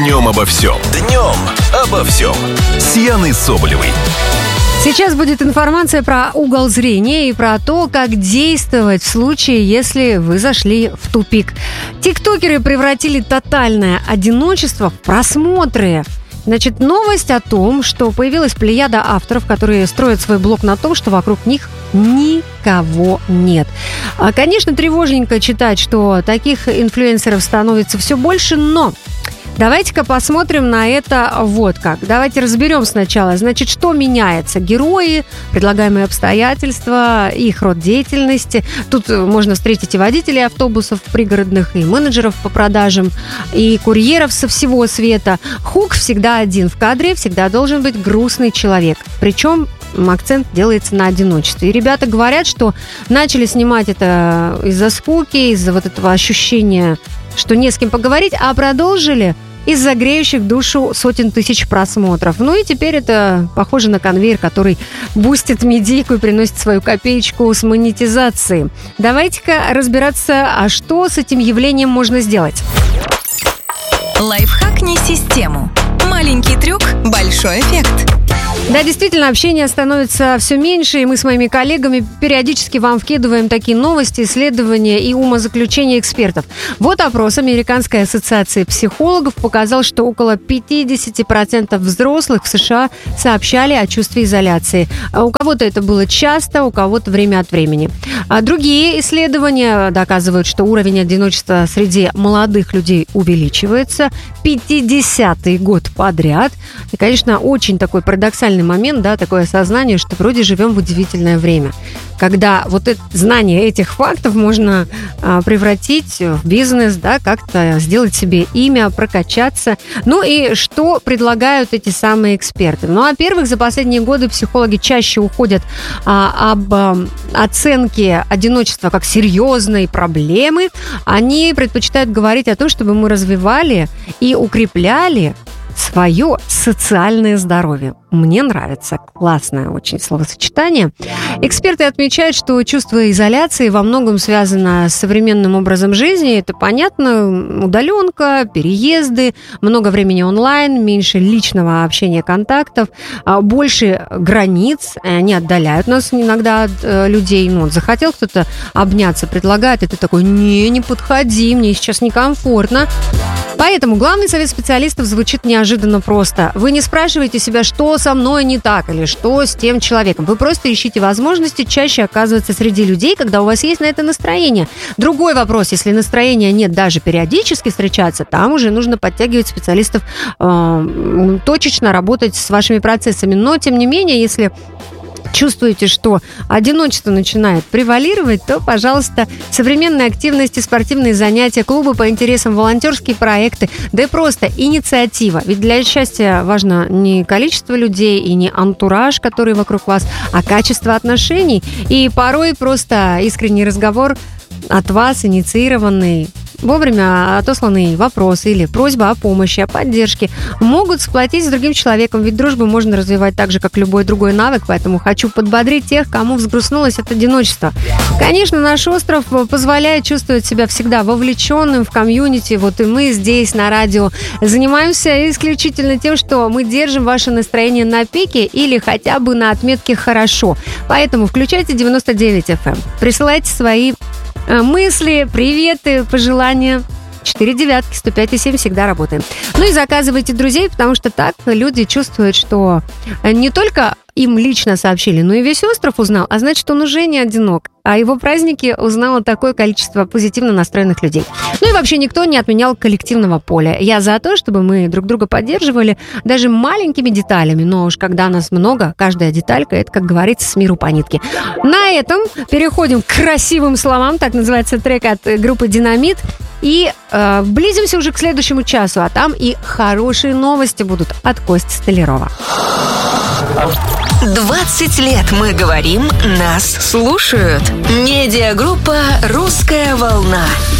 Днем обо всем. Днем обо всем. С Яной Соболевой. Сейчас будет информация про угол зрения и про то, как действовать в случае, если вы зашли в тупик. Тиктокеры превратили тотальное одиночество в просмотры. Значит, новость о том, что появилась плеяда авторов, которые строят свой блог на том, что вокруг них никого нет. Конечно, тревожненько читать, что таких инфлюенсеров становится все больше, но давайте-ка посмотрим на это вот как. Давайте разберем сначала, значит, что меняется. Герои, предлагаемые обстоятельства, их род деятельности. Тут можно встретить и водителей автобусов пригородных, и менеджеров по продажам, и курьеров со всего света. Хук всегда один в кадре, всегда должен быть грустный человек. Причем акцент делается на одиночестве. И ребята говорят, что начали снимать это из-за скуки, из-за вот этого ощущения, что не с кем поговорить, а продолжили из-за греющих душу сотен тысяч просмотров. Ну и теперь это похоже на конвейер, который бустит медийку и приносит свою копеечку с монетизацией. Давайте-ка разбираться, а что с этим явлением можно сделать. Лайфхакни систему. Маленький трюк, большой эффект. Да, действительно, общение становится все меньше, и мы с моими коллегами периодически вам вкидываем такие новости, исследования и умозаключения экспертов. Вот опрос Американской ассоциации психологов показал, что около 50% взрослых в США сообщали о чувстве изоляции. У кого-то это было часто, у кого-то время от времени. А другие исследования доказывают, что уровень одиночества среди молодых людей увеличивается 50-й год подряд. И, конечно, очень такой парадоксальный момент, да, такое осознание, что вроде живем в удивительное время, когда вот это знание этих фактов можно превратить в бизнес, да, как-то сделать себе имя, прокачаться. Ну и что предлагают эти самые эксперты? Ну, во-первых, за последние годы психологи чаще уходят об оценке одиночества как серьезной проблемы. Они предпочитают говорить о том, чтобы мы развивали и укрепляли свое социальное здоровье. Мне нравится. Классное очень словосочетание. Эксперты отмечают, что чувство изоляции во многом связано с современным образом жизни. Это понятно. Удаленка, переезды, много времени онлайн, меньше личного общения, контактов, больше границ. Они отдаляют нас иногда от людей. Ну, захотел кто-то обняться, предлагает, и ты такой: не подходи, мне сейчас некомфортно. Поэтому главный совет специалистов звучит неожиданно просто. Вы не спрашиваете себя, что со мной не так или что с тем человеком. Вы просто ищите возможности чаще оказываться среди людей, когда у вас есть на это настроение. Другой вопрос: если настроения нет даже периодически встречаться, там уже нужно подтягивать специалистов, точечно работать с вашими процессами. Но, тем не менее, если чувствуете, что одиночество начинает превалировать, то, пожалуйста, современные активности, спортивные занятия, клубы по интересам, волонтерские проекты, да и просто инициатива. Ведь для счастья важно не количество людей и не антураж, который вокруг вас, а качество отношений. И порой просто искренний разговор от вас, инициированный, вовремя отосланный вопрос или просьба о помощи, о поддержке могут сплотить с другим человеком, ведь дружбу можно развивать так же, как любой другой навык, поэтому хочу подбодрить тех, кому взгрустнулось от одиночества. Конечно, наш остров позволяет чувствовать себя всегда вовлеченным в комьюнити, вот и мы здесь на радио занимаемся исключительно тем, что мы держим ваше настроение на пике или хотя бы на отметке «хорошо», поэтому включайте 99 FM, присылайте свои мысли, приветы, пожелания. 4 девятки, 105,7 всегда работаем. Ну и заказывайте друзей, потому что так люди чувствуют, что не только им лично сообщили, но и весь остров узнал, а значит, он уже не одинок. А его праздники узнало такое количество позитивно настроенных людей. Ну и вообще никто не отменял коллективного поля. Я за то, чтобы мы друг друга поддерживали даже маленькими деталями. Но уж когда нас много, каждая деталька, это, как говорится, с миру по нитке. На этом переходим к красивым словам. Так называется трек от группы «Динамит». И близимся уже к следующему часу, а там и хорошие новости будут от Кости Столярова. 20 лет мы говорим, нас слушают. Медиагруппа «Русская волна».